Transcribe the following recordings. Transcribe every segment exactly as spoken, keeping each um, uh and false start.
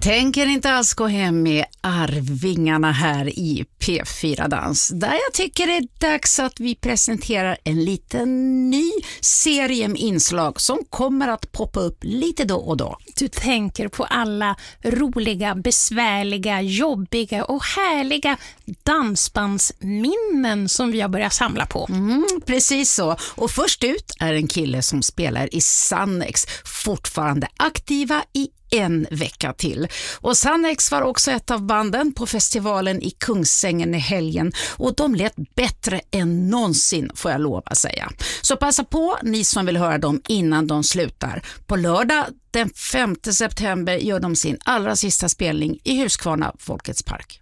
Tänker inte alls gå hem med Arvingarna här i P fyra Dans, där jag tycker det är dags att vi presenterar en liten ny serie med inslag som kommer att poppa upp lite då och då. Du tänker på alla roliga, besvärliga, jobbiga och härliga dansbandsminnen som vi har börjat samla på. Mm, precis så. Och först ut är en kille som spelar i Sannex, fortfarande aktiva i en vecka till. Och Sannex var också ett av banden på festivalen i Kungsängen i helgen, och de lät bättre än någonsin, får jag lov att säga. Så passa på, ni som vill höra dem innan de slutar. På lördag den femte september gör de sin allra sista spelning i Huskvarna Folkets park.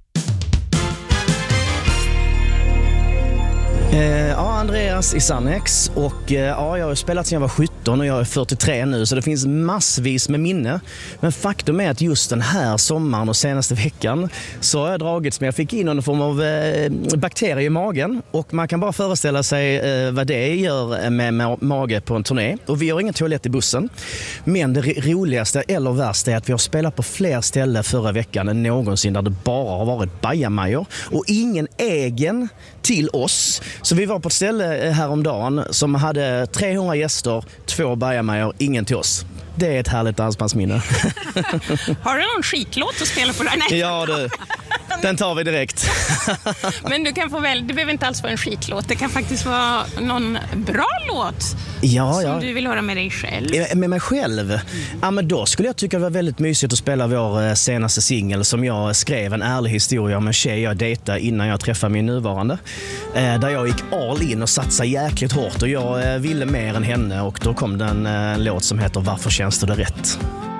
Eh, ja, Andreas i Sannex, och eh, ja, jag har spelat sedan jag var sjutton och jag är fyrtiotre nu, så det finns massvis med minne. Men faktum är att just den här sommaren och senaste veckan så har jag dragits med, jag fick in någon form av eh, bakterier i magen, och man kan bara föreställa sig eh, vad det gör med, med mage på en turné. Och vi har ingen toalett i bussen, men det roligaste eller värsta är att vi har spelat på fler ställen förra veckan än någonsin där det bara har varit bajamajor och ingen egen till oss. Så vi var på ett ställe häromdagen som hade trehundra gäster, två bajamajor, ingen till oss. Det är ett härligt dansbandsminne. Har du någon skitlåt att spela på där? Nej. Ja, du. Den tar vi direkt. Men du kan få väl, det behöver inte alls vara en skitlåt. Det kan faktiskt vara någon bra låt ja, som ja. du vill höra med dig själv. Med mig själv? Ja, men då skulle jag tycka det var väldigt mysigt att spela vår senaste singel som jag skrev, en ärlig historia om en tjej jag dejtade innan jag träffade min nuvarande. Där jag gick all in och satsade jäkligt hårt, och jag ville mer än henne, och då kom den en låt som heter Varför känns det rätt?